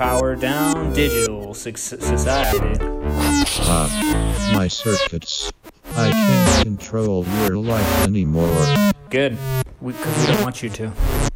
Power down digital society. My circuits. I can't control your life anymore. Good. Because we don't want you to.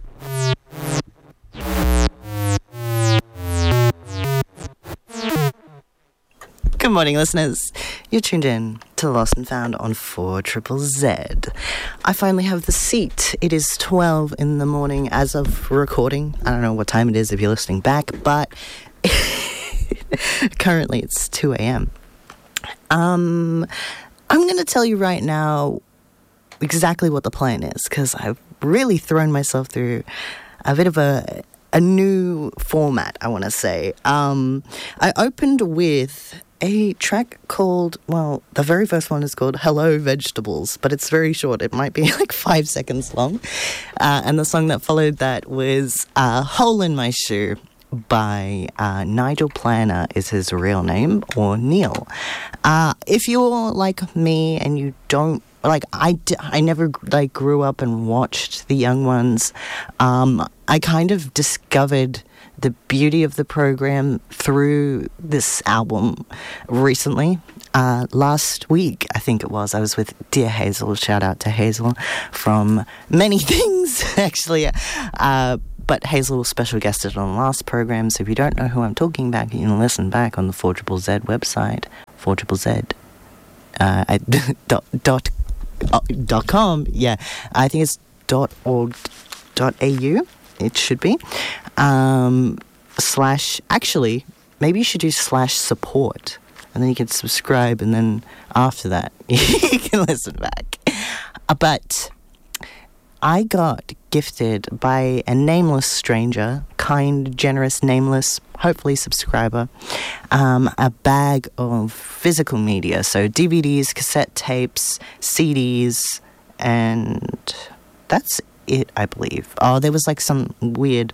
Good morning, listeners. You're tuned in to Lost and Found on 4ZZZ. I finally have the seat. It is 12 in the morning as of recording. I don't know what time it is if you're listening back, but currently it's 2 a.m. I'm going to tell you right now exactly what the plan is, because I've really thrown myself through a bit of a new format, I want to say. I opened with a track called, well, the very first one is called Hello Vegetables, but it's very short. It might be like 5 seconds long. And the song that followed that was Hole in My Shoe by Nigel Planner is his real name, or Neil. If you're like me and you don't, like, I never, like, grew up and watched the young ones. I kind of discovered the beauty of the program through this album recently. Last week, I think it was, I was with dear Hazel. Shout out to Hazel from many things, actually. But Hazel was special guested on the last program, so if you don't know who I'm talking about, you can listen back on the 4ZZZ website, 4ZZZ. .com, yeah, I think it's .org.au, it should be, / actually, maybe you should do /support, and then you can subscribe, and then after that, you can listen back. But I got gifted by a nameless stranger, kind, generous, nameless, hopefully subscriber, a bag of physical media, so DVDs, cassette tapes, CDs, and that's it, I believe. Oh, there was like some weird,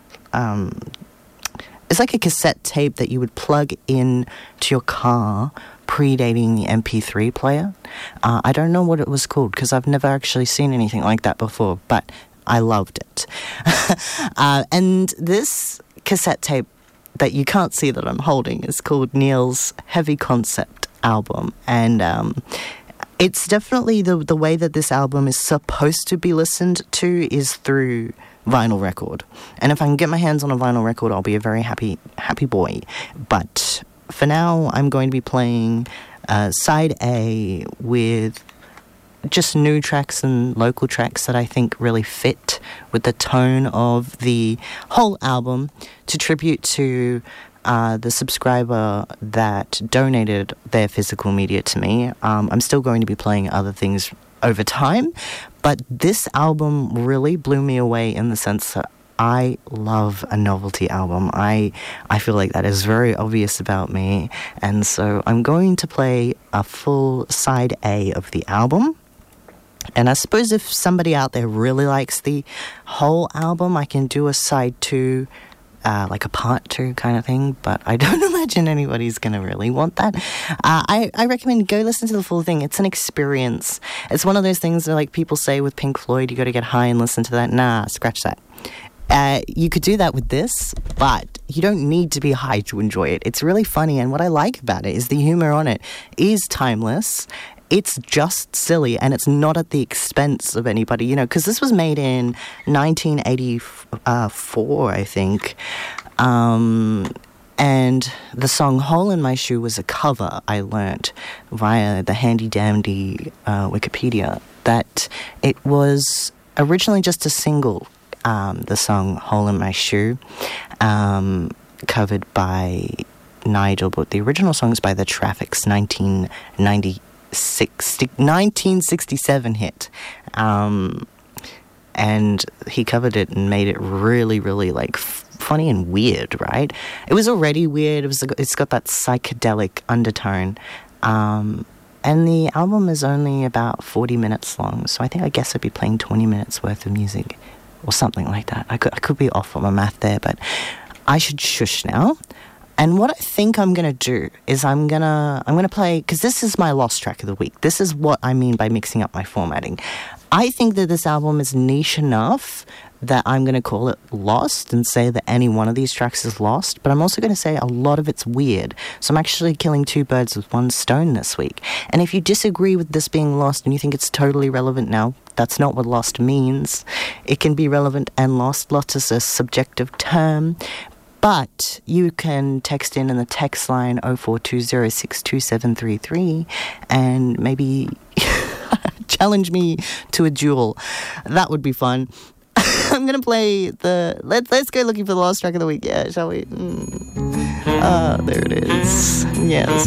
it's like a cassette tape that you would plug in to your car, predating the MP3 player. I don't know what it was called, because I've never actually seen anything like that before, but I loved it. And this cassette tape that you can't see that I'm holding is called Neil's Heavy Concept album, and it's definitely the way that this album is supposed to be listened to is through vinyl record. And if I can get my hands on a vinyl record, I'll be a very happy boy. But for now, I'm going to be playing side A with just new tracks and local tracks that I think really fit with the tone of the whole album, to tribute to the subscriber that donated their physical media to me. I'm still going to be playing other things over time, but this album really blew me away in the sense that I love a novelty album. I feel like that is very obvious about me, and so I'm going to play a full side A of the album. And I suppose if somebody out there really likes the whole album, I can do a side 2, like a part 2 kind of thing, but I don't imagine anybody's going to really want that. I recommend go listen to the full thing. It's an experience. It's one of those things that, like, people say with Pink Floyd, you got to get high and listen to that. Nah, scratch that. You could do that with this, but you don't need to be high to enjoy it. It's really funny, and what I like about it is the humor on it is timeless. It's just silly, and it's not at the expense of anybody, you know, because this was made in 1984, I think. And the song Hole in My Shoe was a cover, I learnt via the handy-dandy Wikipedia, that it was originally just a single, the song Hole in My Shoe, covered by Nigel, but the original song is by The Traffics, 1967 hit, and he covered it and made it really, really, like, funny and weird, right? It was already weird. It's got that psychedelic undertone, and the album is only about 40 minutes long, so I guess I'd be playing 20 minutes worth of music or something like that. I could be off on my math there, but I should shush now. And what I think I'm going to do is I'm going to play, because this is my lost track of the week. This is what I mean by mixing up my formatting. I think that this album is niche enough that I'm going to call it lost and say that any one of these tracks is lost, but I'm also going to say a lot of it's weird. So I'm actually killing two birds with one stone this week. And if you disagree with this being lost and you think it's totally relevant now, that's not what lost means. It can be relevant and lost. Lost is a subjective term. But you can text in the text line 0420622733 and maybe challenge me to a duel. That would be fun. I'm going to play let's go looking for the last track of the week, yeah, shall we? There it is. Yes.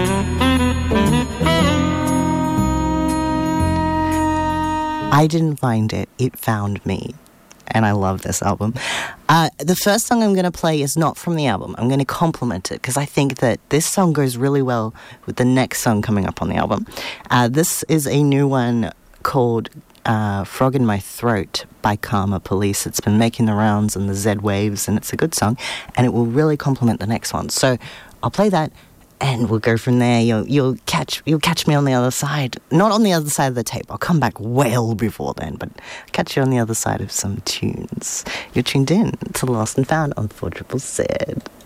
I didn't find it. It found me. And I love this album. The first song I'm going to play is not from the album. I'm going to compliment it because I think that this song goes really well with the next song coming up on the album. This is a new one called Frog in My Throat by Karma Police. It's been making the rounds in the Z waves, and it's a good song, and it will really complement the next one. So I'll play that, and we'll go from there. You'll catch me on the other side. Not on the other side of the tape. I'll come back well before then, but catch you on the other side of some tunes. You're tuned in to Lost and Found on 4ZZZ.